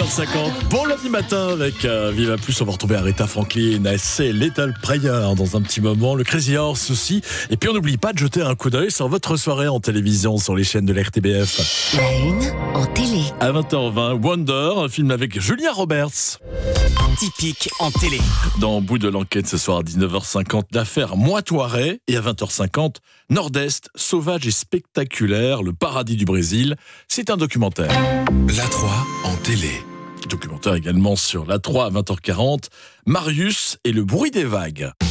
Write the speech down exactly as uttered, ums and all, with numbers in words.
heures cinquante, bon lundi matin avec euh, Viva Plus. On va retrouver Aretha Franklin, c'est Little Prayer dans un petit moment, le Crazy Horse aussi. Et puis on n'oublie pas de jeter un coup d'œil sur votre soirée en télévision sur les chaînes de la R T B F. La une en télé. À vingt heures vingt, Wonder, un film avec Julia Roberts. Typique en télé. Dans Bout de l'enquête ce soir à dix-neuf heures cinquante, l'affaire Moitoiré. Et à vingt heures cinquante, Nord-Est, sauvage et spectaculaire, le paradis du Brésil. C'est un documentaire. La trois en télé. Documentaire également sur La trois à vingt heures quarante, Marius et le bruit des vagues.